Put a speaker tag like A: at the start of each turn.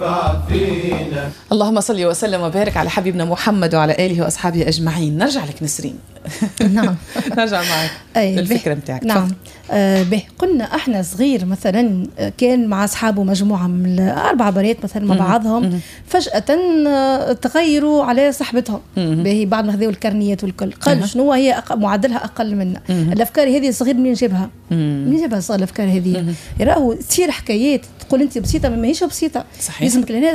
A: اللهم صل وسلم وبارك على حبيبنا محمد وعلى آله وأصحابه أجمعين. نرجع لك نسرين.
B: نعم.
A: نرجع معك للفكرة متاعك.
B: نعم. قلنا احنا صغير مثلا كان مع أصحابه مجموعة من 4 بنات مثلا مع بعضهم، فجأة تغيروا على صاحبتهم باهي بعد ما خذوا الكرنيات والكل. قال شنو هي معدلها أقل منا. الأفكار هذه صغير منين جابها؟ منين جابها الأفكار هذه؟ راهو تصير حكايات تقول أنت بسيطة ما هيش بسيطة.
A: صحيح.
B: لازمك